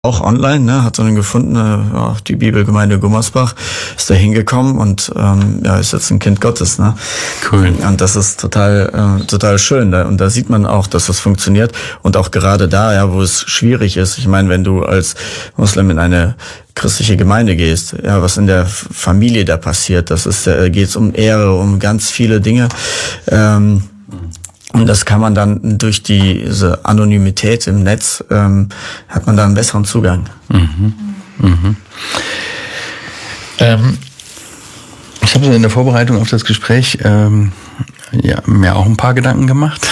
auch online, ne, hat dann gefunden, die Bibelgemeinde Gummersbach, ist da hingekommen und ist jetzt ein Kind Gottes, ne? Cool. Und das ist total schön. Und da sieht man auch, dass das funktioniert. Und auch gerade da, ja, wo es schwierig ist. Ich meine, wenn du als Muslim in eine christliche Gemeinde gehst, ja, was in der Familie da passiert, geht's um Ehre, um ganz viele Dinge. Und das kann man dann durch diese Anonymität im Netz, hat man da einen besseren Zugang. Mhm. Mhm. Ich habe so in der Vorbereitung auf das Gespräch mir auch ein paar Gedanken gemacht.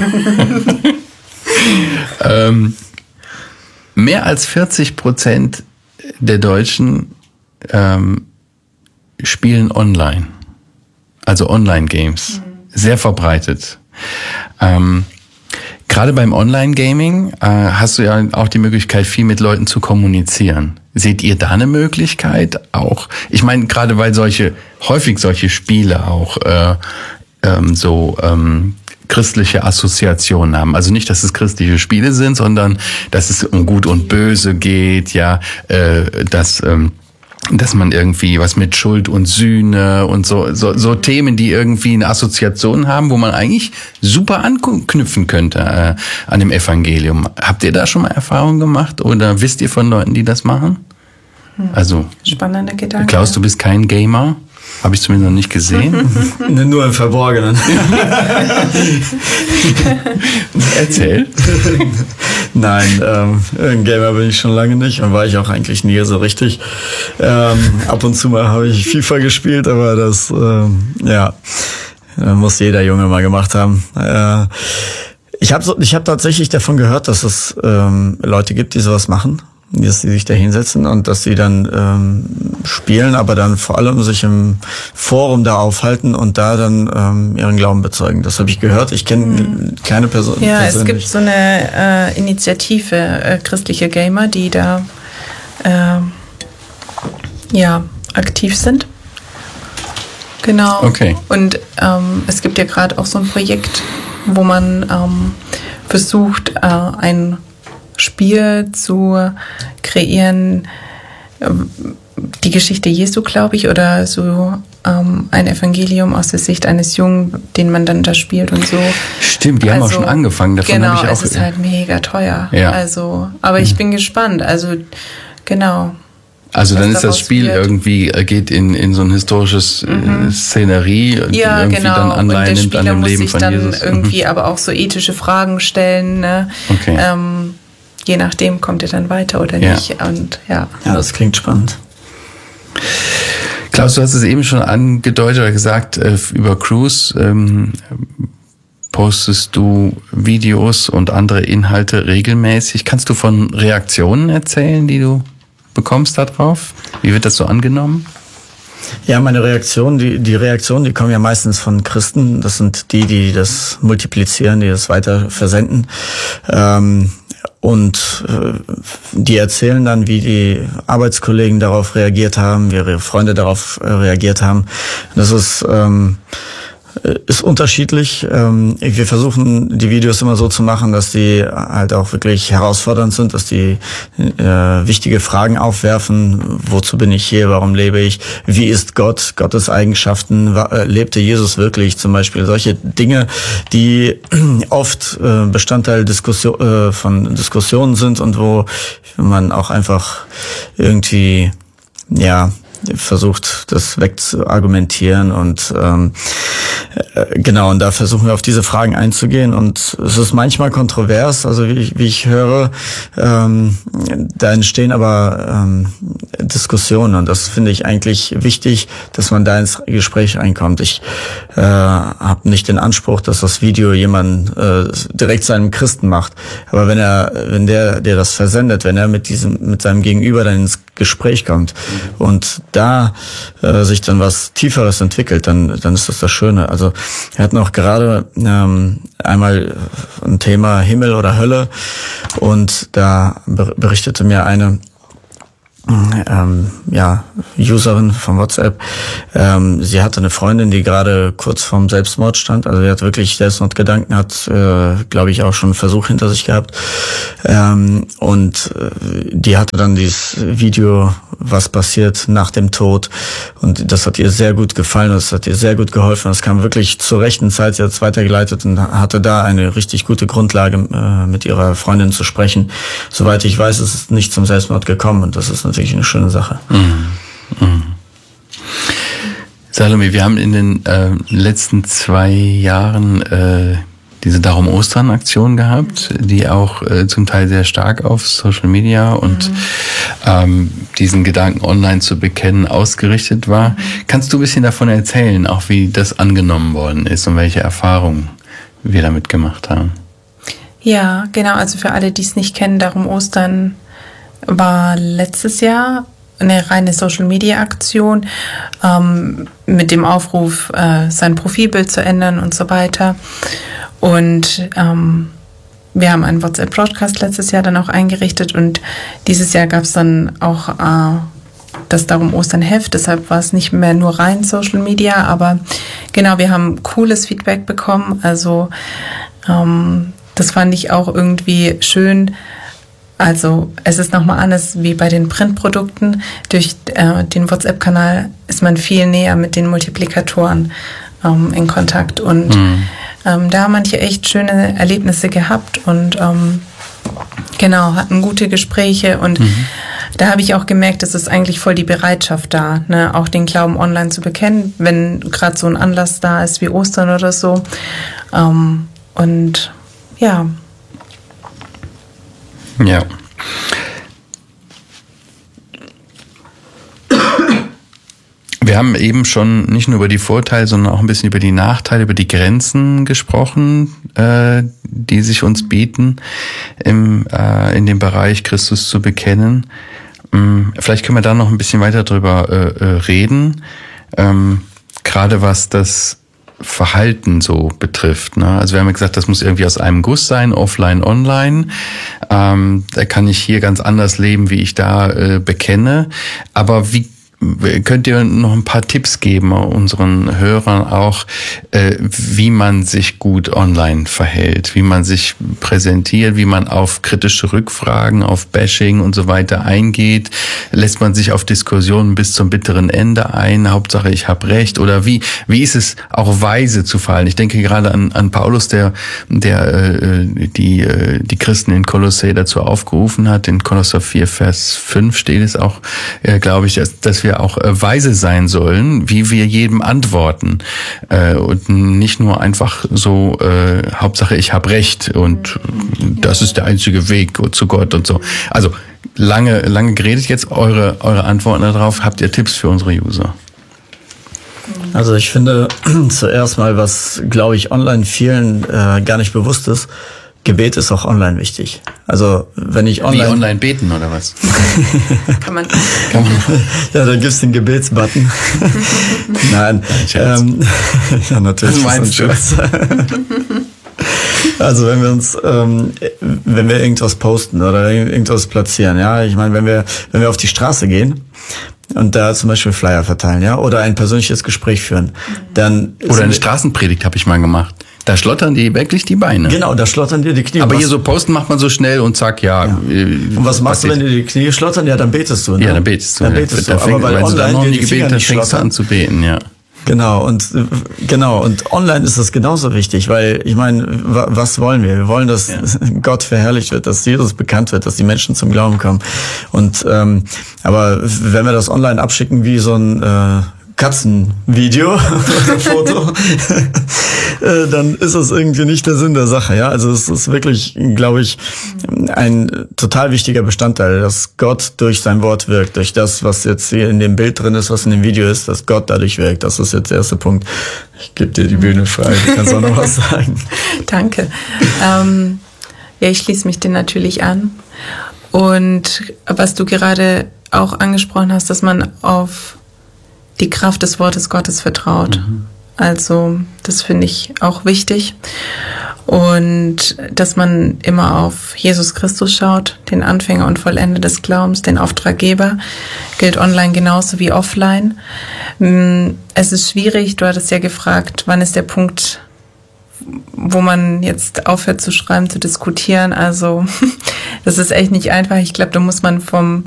Mehr als 40% der Deutschen spielen online. Also Online-Games. Sehr verbreitet. Gerade beim Online-Gaming hast du ja auch die Möglichkeit, viel mit Leuten zu kommunizieren. Seht ihr da eine Möglichkeit auch? Ich meine, gerade weil häufig solche Spiele auch christliche Assoziationen haben. Also nicht, dass es christliche Spiele sind, sondern dass es um Gut und Böse geht, ja, dass man irgendwie was mit Schuld und Sühne und so Themen, die irgendwie eine Assoziation haben, wo man eigentlich super anknüpfen könnte an dem Evangelium. Habt ihr da schon mal Erfahrungen gemacht oder wisst ihr von Leuten, die das machen? Also spannender Gedanke. Klaus, du bist kein Gamer. Habe ich zumindest noch nicht gesehen. Nur im Verborgenen. Erzähl. Nein, ein Gamer bin ich schon lange nicht und war ich auch eigentlich nie so richtig. Ab und zu mal habe ich FIFA gespielt, aber das muss jeder Junge mal gemacht haben. Ich hab tatsächlich davon gehört, dass es Leute gibt, die sowas machen, dass sie sich da hinsetzen und dass sie dann spielen, aber dann vor allem sich im Forum da aufhalten und da dann ihren Glauben bezeugen. Das habe ich gehört. Ich kenne keine Person. Ja, persönlich. Es gibt so eine Initiative christliche Gamer, die da aktiv sind. Genau. Okay. Und es gibt ja gerade auch so ein Projekt, wo man versucht, ein Spiel zu kreieren, die Geschichte Jesu, glaube ich, oder so ein Evangelium aus der Sicht eines Jungen, den man dann da spielt und so. Stimmt, die haben auch schon angefangen. Davon habe ich auch. Es ist halt mega teuer. Ja. Aber ich bin gespannt. Genau. Also dann ist das Spiel irgendwie, geht in so ein historisches Szenerie, die irgendwie dann Anleihen nimmt an dem Leben von Jesus. Und der Spieler muss sich dann irgendwie aber auch so ethische Fragen stellen, ne? Okay. Je nachdem kommt er dann weiter oder nicht. Und ja, das klingt spannend. Klaus, du hast es eben schon angedeutet oder gesagt, über Cruise postest du Videos und andere Inhalte regelmäßig. Kannst du von Reaktionen erzählen, die du bekommst da drauf? Wie wird das so angenommen? Ja, meine Reaktionen, die Reaktionen, die kommen ja meistens von Christen. Das sind die das multiplizieren, die das weiter versenden. Und die erzählen dann, wie die Arbeitskollegen darauf reagiert haben, wie ihre Freunde darauf reagiert haben. Das ist unterschiedlich. Wir versuchen, die Videos immer so zu machen, dass die halt auch wirklich herausfordernd sind, dass die wichtige Fragen aufwerfen. Wozu bin ich hier? Warum lebe ich? Wie ist Gott? Gottes Eigenschaften? Lebte Jesus wirklich? Zum Beispiel solche Dinge, die oft Bestandteil von Diskussionen sind und wo man auch einfach irgendwie, versucht, das wegzuargumentieren und und da versuchen wir auf diese Fragen einzugehen und es ist manchmal kontrovers, also wie ich höre, da entstehen aber Diskussionen und das finde ich eigentlich wichtig, dass man da ins Gespräch reinkommt. Ich habe nicht den Anspruch, dass das Video jemand direkt seinem Christen macht, aber wenn der das versendet, wenn er mit seinem Gegenüber dann ins Gespräch kommt und da sich dann was Tieferes entwickelt, dann ist das Schöne. Also wir hatten auch gerade einmal ein Thema Himmel oder Hölle und da berichtete mir eine Userin von WhatsApp. Sie hatte eine Freundin, die gerade kurz vorm Selbstmord stand. Also sie hat wirklich Selbstmordgedanken, hat, glaube ich, auch schon einen Versuch hinter sich gehabt. Die hatte dann dieses Video, was passiert nach dem Tod. Und das hat ihr sehr gut gefallen. Das hat ihr sehr gut geholfen. Das kam wirklich zur rechten Zeit. Sie hat es weitergeleitet und hatte da eine richtig gute Grundlage, mit ihrer Freundin zu sprechen. Soweit ich weiß, ist es nicht zum Selbstmord gekommen. Und das ist natürlich eine schöne Sache. Salome, wir haben in den letzten 2 Jahren diese Darum Ostern-Aktion gehabt, die auch zum Teil sehr stark auf Social Media und diesen Gedanken online zu bekennen ausgerichtet war. Kannst du ein bisschen davon erzählen, auch wie das angenommen worden ist und welche Erfahrungen wir damit gemacht haben? Ja, genau. Also für alle, die es nicht kennen, Darum Ostern war letztes Jahr eine reine Social-Media-Aktion mit dem Aufruf, sein Profilbild zu ändern und so weiter. Und wir haben einen WhatsApp-Broadcast letztes Jahr dann auch eingerichtet und dieses Jahr gab es dann auch das Darum Ostern-Heft, deshalb war es nicht mehr nur rein Social-Media, aber genau, wir haben cooles Feedback bekommen, also das fand ich auch irgendwie schön. Also es ist nochmal anders wie bei den Printprodukten. Durch den WhatsApp-Kanal ist man viel näher mit den Multiplikatoren in Kontakt. Und da haben manche echt schöne Erlebnisse gehabt und genau, hatten gute Gespräche. Und da habe ich auch gemerkt, es ist eigentlich voll die Bereitschaft da, ne, auch den Glauben online zu bekennen, wenn gerade so ein Anlass da ist wie Ostern oder so. Und ja. Ja. Wir haben eben schon nicht nur über die Vorteile, sondern auch ein bisschen über die Nachteile, über die Grenzen gesprochen, die sich uns bieten, in dem Bereich Christus zu bekennen. Vielleicht können wir da noch ein bisschen weiter drüber reden, gerade was das Verhalten so betrifft, ne? Also wir haben ja gesagt, das muss irgendwie aus einem Guss sein, offline, online. Da kann ich hier ganz anders leben, wie ich da bekenne. Aber wie könnt ihr noch ein paar Tipps geben unseren Hörern auch, wie man sich gut online verhält, wie man sich präsentiert, wie man auf kritische Rückfragen, auf Bashing und so weiter eingeht? Lässt man sich auf Diskussionen bis zum bitteren Ende ein? Hauptsache, ich habe recht. Oder wie ist es auch weise zu fallen? Ich denke gerade an Paulus, der die Christen in Kolossä dazu aufgerufen hat. In Kolosser 4, Vers 5 steht es auch, glaube ich, dass wir auch weise sein sollen, wie wir jedem antworten und nicht nur einfach so Hauptsache ich habe recht und das ist der einzige Weg zu Gott und so. Also lange geredet jetzt, eure Antworten darauf. Habt ihr Tipps für unsere User? Also ich finde zuerst mal, was glaube ich online vielen gar nicht bewusst ist, Gebet ist auch online wichtig. Also wenn ich online... Wie online beten oder was? Kann man. Ja, dann gibt's den Gebetsbutton. Nein. Ja, natürlich. Was meinst du? Also wenn wir irgendwas posten oder irgendwas platzieren, ja, ich meine, wenn wir auf die Straße gehen und da zum Beispiel Flyer verteilen, ja, oder ein persönliches Gespräch führen, dann... Oder eine Straßenpredigt habe ich mal gemacht. Da schlottern die wirklich die Beine. Genau, da schlottern dir die Knie. Aber hier so posten macht man so schnell und zack, ja. Und was machst du, wenn dir die Knie schlottern? Ja, dann betest du. Ne? Ja, dann betest du. Aber weil online noch dir nie die Finger gebetet, dann nicht fängst du an zu beten, ja. Genau, und online ist das genauso wichtig, weil ich meine, was wollen wir? Wir wollen, dass Gott verherrlicht wird, dass Jesus bekannt wird, dass die Menschen zum Glauben kommen. Und aber wenn wir das online abschicken wie so ein Katzenvideo oder Foto, dann ist das irgendwie nicht der Sinn der Sache, ja. Also es ist wirklich, glaube ich, ein total wichtiger Bestandteil, dass Gott durch sein Wort wirkt, durch das, was jetzt hier in dem Bild drin ist, was in dem Video ist, dass Gott dadurch wirkt. Das ist jetzt der erste Punkt. Ich gebe dir die Bühne frei, du kannst auch noch was sagen. Danke. Ja, ich schließe mich dir natürlich an. Und was du gerade auch angesprochen hast, dass man auf die Kraft des Wortes Gottes vertraut. Also das finde ich auch wichtig. Und dass man immer auf Jesus Christus schaut, den Anfänger und Vollender des Glaubens, den Auftraggeber, gilt online genauso wie offline. Es ist schwierig, du hattest ja gefragt, wann ist der Punkt, wo man jetzt aufhört zu schreiben, zu diskutieren. Also das ist echt nicht einfach. Ich glaube, da muss man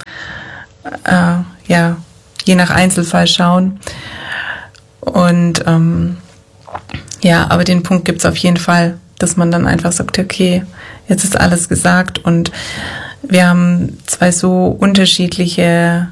je nach Einzelfall schauen. Und aber den Punkt gibt's auf jeden Fall, dass man dann einfach sagt, okay, jetzt ist alles gesagt und wir haben zwei so unterschiedliche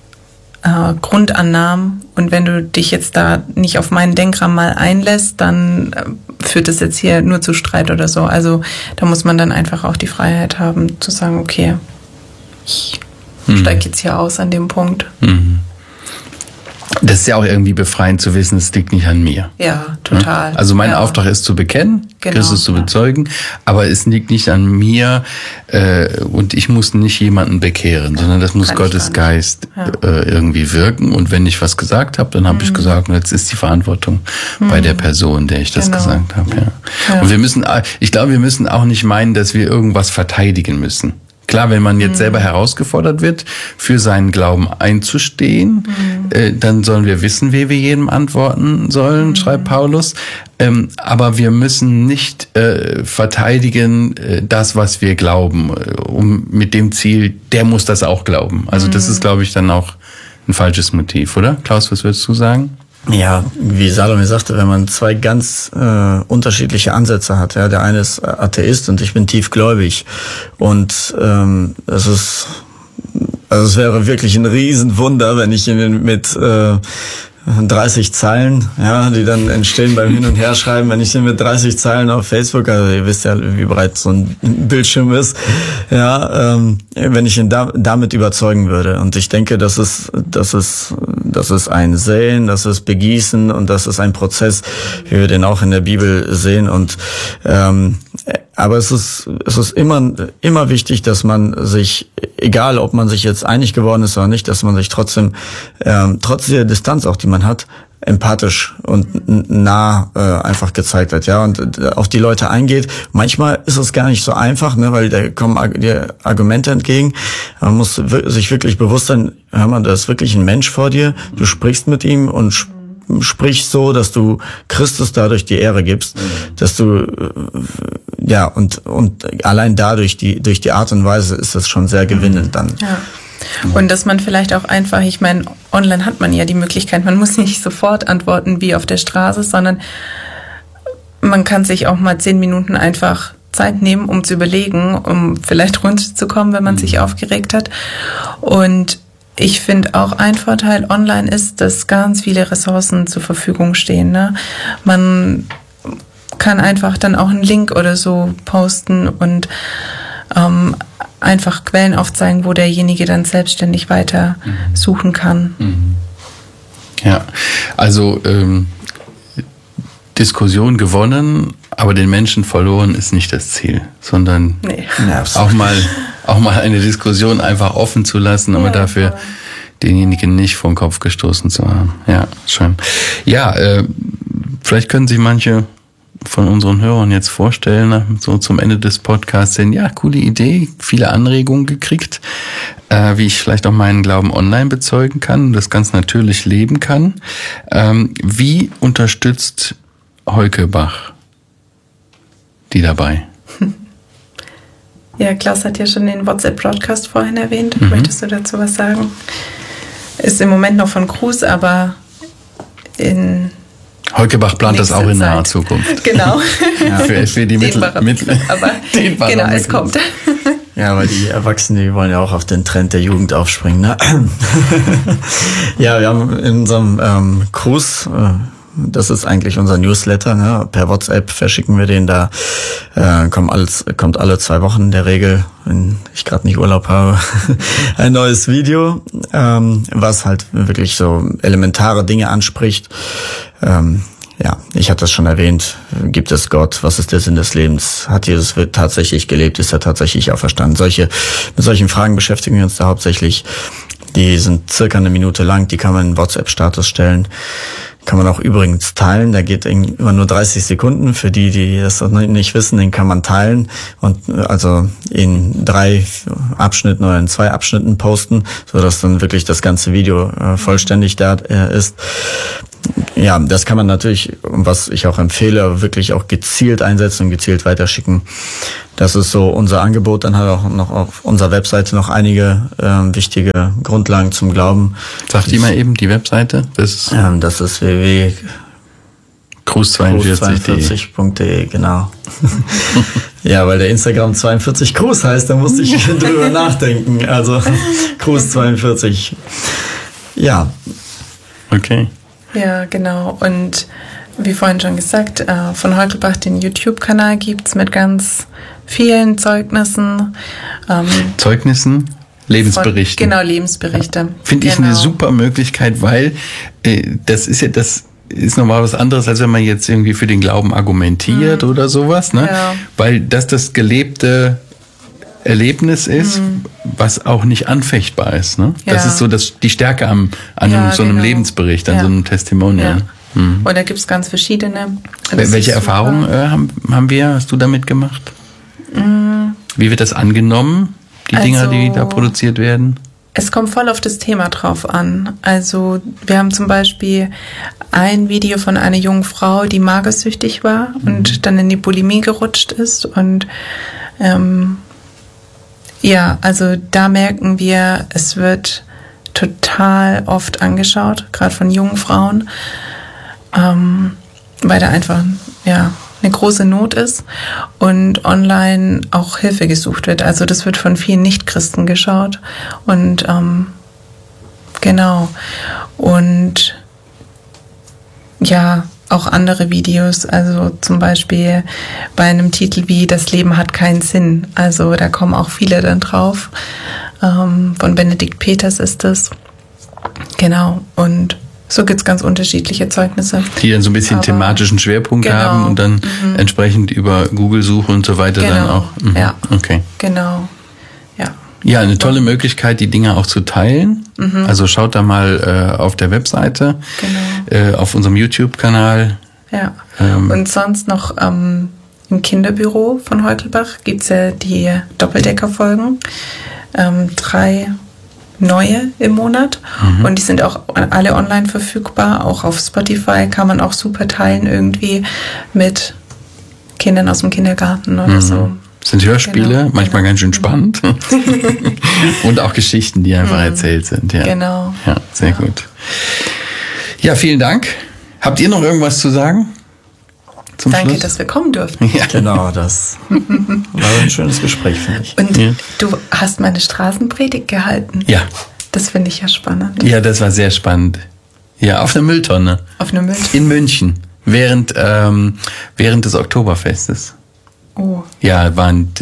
Grundannahmen und wenn du dich jetzt da nicht auf meinen Denkrahmen mal einlässt, dann führt das jetzt hier nur zu Streit oder so. Also da muss man dann einfach auch die Freiheit haben zu sagen, okay, ich steige jetzt hier aus an dem Punkt. Mhm. Das ist ja auch irgendwie befreiend zu wissen, es liegt nicht an mir. Ja, total. Also mein Auftrag ist zu bekennen, genau, Christus zu bezeugen, aber es liegt nicht an mir und ich muss nicht jemanden bekehren, sondern das muss Gottes Geist irgendwie wirken. Und wenn ich was gesagt habe, dann habe ich gesagt, und jetzt ist die Verantwortung bei der Person, der ich das gesagt habe. Ja. Und ich glaube, wir müssen auch nicht meinen, dass wir irgendwas verteidigen müssen. Klar, wenn man jetzt selber herausgefordert wird, für seinen Glauben einzustehen, dann sollen wir wissen, wie wir jedem antworten sollen, schreibt Paulus. Aber wir müssen nicht verteidigen das, was wir glauben, mit dem Ziel, der muss das auch glauben. Also das ist, glaube ich, dann auch ein falsches Motiv, oder? Klaus, was würdest du sagen? Ja, wie Salome sagte, wenn man zwei ganz unterschiedliche Ansätze hat, ja, der eine ist Atheist und ich bin tiefgläubig und es wäre wirklich ein Riesenwunder, wenn ich mit 30 Zeilen, ja, die dann entstehen beim Hin- und Herschreiben, wenn ich den mit 30 Zeilen auf Facebook, also ihr wisst ja, wie breit so ein Bildschirm ist, ja, wenn ich ihn damit überzeugen würde. Und ich denke, das ist ein Säen, das ist Begießen und das ist ein Prozess, wie wir den auch in der Bibel sehen. Und aber es ist immer wichtig, dass man sich, egal ob man sich jetzt einig geworden ist oder nicht, dass man sich trotzdem trotz der Distanz auch, die man hat, empathisch und nah einfach gezeigt hat, ja, und auf die Leute eingeht. Manchmal ist es gar nicht so einfach, ne, weil da kommen dir Argumente entgegen. Man muss sich wirklich bewusst sein, hör mal, da ist wirklich ein Mensch vor dir, du sprichst mit ihm und sprich so, dass du Christus dadurch die Ehre gibst, dass du und allein dadurch durch die Art und Weise ist das schon sehr gewinnend dann. Ja. Und dass man vielleicht auch einfach, ich meine, online hat man ja die Möglichkeit, man muss nicht sofort antworten wie auf der Straße, sondern man kann sich auch mal 10 Minuten einfach Zeit nehmen, um zu überlegen, um vielleicht runterzukommen, wenn man sich aufgeregt hat. Und ich finde auch ein Vorteil online ist, dass ganz viele Ressourcen zur Verfügung stehen. Ne? Man kann einfach dann auch einen Link oder so posten und einfach Quellen aufzeigen, wo derjenige dann selbstständig weiter suchen kann. Ja, also Diskussion gewonnen, aber den Menschen verloren ist nicht das Ziel, sondern auch mal eine Diskussion einfach offen zu lassen, aber dafür denjenigen nicht vor den Kopf gestoßen zu haben. Ja, schön. Ja, vielleicht können sich manche von unseren Hörern jetzt vorstellen, so zum Ende des Podcasts, denn ja, coole Idee, viele Anregungen gekriegt, wie ich vielleicht auch meinen Glauben online bezeugen kann, das ganz natürlich leben kann. Wie unterstützt Heuke Bach die dabei? Ja, Klaus hat ja schon den WhatsApp-Broadcast vorhin erwähnt. Möchtest du dazu was sagen? Ist im Moment noch von Gruß, aber in Heuke Bach plant das auch in naher Zukunft. Genau. Ja, für die Mittel. Aber genau, es kommt. Ja, weil die Erwachsenen, die wollen ja auch auf den Trend der Jugend aufspringen. Ne? Ja, wir haben in unserem Kurs, das ist eigentlich unser Newsletter, ne? Per WhatsApp verschicken wir den, da kommt alle 2 Wochen in der Regel, wenn ich gerade nicht Urlaub habe, ein neues Video, was halt wirklich so elementare Dinge anspricht. Ja, ich habe das schon erwähnt. Gibt es Gott? Was ist der Sinn des Lebens? Hat Jesus tatsächlich gelebt? Ist er tatsächlich auferstanden? Mit solchen Fragen beschäftigen wir uns da hauptsächlich. Die sind circa 1 Minute lang. Die kann man in WhatsApp-Status stellen. Kann man auch übrigens teilen. Der geht immer nur 30 Sekunden. Für die das noch nicht wissen, den kann man teilen und also in 3 Abschnitten oder in 2 Abschnitten posten, sodass dann wirklich das ganze Video vollständig da ist. Ja, das kann man natürlich, was ich auch empfehle, wirklich auch gezielt einsetzen und gezielt weiterschicken. Das ist so unser Angebot. Dann hat auch noch auf unserer Webseite noch einige wichtige Grundlagen zum Glauben. Sagt die mal eben die Webseite? Das ist www.cruz42.de, genau. Ja, weil der Instagram 42 Cruz heißt, da musste ich drüber nachdenken. Also Cruz42. Ja. Okay. Ja, genau. Und wie vorhin schon gesagt, von Heuchelbach den YouTube-Kanal gibt's mit ganz vielen Zeugnissen. Zeugnissen? Lebensberichte. Genau, Lebensberichte. Finde ich eine super Möglichkeit, weil das ist nochmal was anderes, als wenn man jetzt irgendwie für den Glauben argumentiert oder sowas, ne? Ja. Weil das gelebte Erlebnis ist, was auch nicht anfechtbar ist, ne? Ja. Das ist so die Stärke an so einem Lebensbericht, an so einem Testimonial. Ja. Und da gibt's ganz verschiedene. Welche Erfahrungen hast du damit gemacht? Wie wird das angenommen, die Dinger, die da produziert werden? Es kommt voll auf das Thema drauf an. Also wir haben zum Beispiel ein Video von einer jungen Frau, die magersüchtig war und dann in die Bulimie gerutscht ist. Und ja, also da merken wir, es wird total oft angeschaut, gerade von jungen Frauen, weil da einfach eine große Not ist und online auch Hilfe gesucht wird. Also das wird von vielen Nichtchristen geschaut und genau. Und ja, auch andere Videos, also zum Beispiel bei einem Titel wie Das Leben hat keinen Sinn. Also da kommen auch viele dann drauf. Von Benedikt Peters ist das. Genau. Und so gibt's ganz unterschiedliche Zeugnisse. Die dann so ein bisschen thematischen Schwerpunkt haben und dann entsprechend über Google-Suche und so weiter dann auch. Ja. Okay. Genau. Ja. Ja, eine tolle Möglichkeit, die Dinge auch zu teilen. Also schaut da mal auf der Webseite, auf unserem YouTube-Kanal. Ja. Und sonst noch im Kinderbüro von Heuchelbach gibt's ja die Doppeldecker-Folgen. 3 neue im Monat und die sind auch alle online verfügbar. Auch auf Spotify kann man auch super teilen irgendwie mit Kindern aus dem Kindergarten oder so. Das sind Hörspiele, manchmal ganz schön spannend. Und auch Geschichten, die einfach erzählt sind. Ja. Genau. Ja, sehr gut. Ja, vielen Dank. Habt ihr noch irgendwas zu sagen? Danke, dass wir kommen durften. Ja. Genau, das war ein schönes Gespräch, finde ich. Und du hast meine Straßenpredigt gehalten. Ja. Das finde ich ja spannend. Ja, das war sehr spannend. Ja, auf einer Mülltonne. Auf einer Mülltonne? In München. Während des Oktoberfestes. Oh. Ja,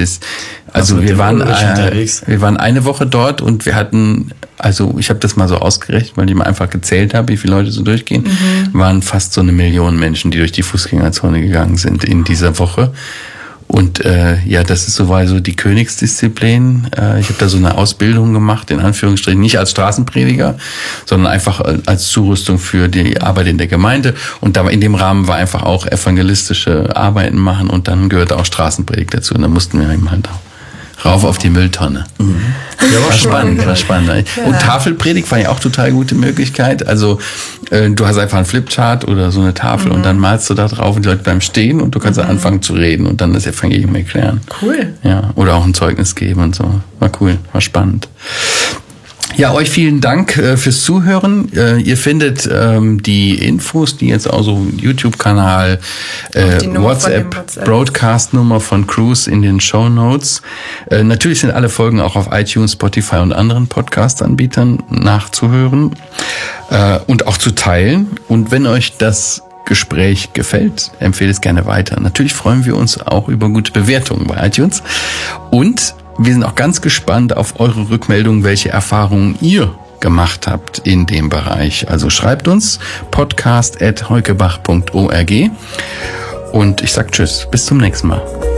wir waren eine Woche dort und wir hatten, also ich habe das mal so ausgerechnet, weil ich mal einfach gezählt habe, wie viele Leute so durchgehen, waren fast so 1 Million Menschen, die durch die Fußgängerzone gegangen sind in dieser Woche. Und das ist so die Königsdisziplin. Ich habe da so eine Ausbildung gemacht, in Anführungsstrichen, nicht als Straßenprediger, sondern einfach als Zurüstung für die Arbeit in der Gemeinde. Und da in dem Rahmen war einfach auch evangelistische Arbeiten machen und dann gehörte auch Straßenpredigt dazu. Und dann mussten wir eben halt auch rauf auf die Mülltonne. Ja, war spannend. Ja. Und Tafelpredigt war ja auch total gute Möglichkeit. Also du hast einfach einen Flipchart oder so eine Tafel und dann malst du da drauf und die Leute bleiben stehen und du kannst dann anfangen zu reden und dann das Evangelium erklären. Cool. Ja, oder auch ein Zeugnis geben und so. War cool, war spannend. Ja, euch vielen Dank fürs Zuhören. Ihr findet die Infos, die jetzt auch so YouTube-Kanal, WhatsApp, Broadcast-Nummer von Cruz in den Shownotes. Natürlich sind alle Folgen auch auf iTunes, Spotify und anderen Podcast-Anbietern nachzuhören und auch zu teilen. Und wenn euch das Gespräch gefällt, empfehlt es gerne weiter. Natürlich freuen wir uns auch über gute Bewertungen bei iTunes. Und wir sind auch ganz gespannt auf eure Rückmeldungen, welche Erfahrungen ihr gemacht habt in dem Bereich. Also schreibt uns podcast@heukebach.org und ich sag tschüss, bis zum nächsten Mal.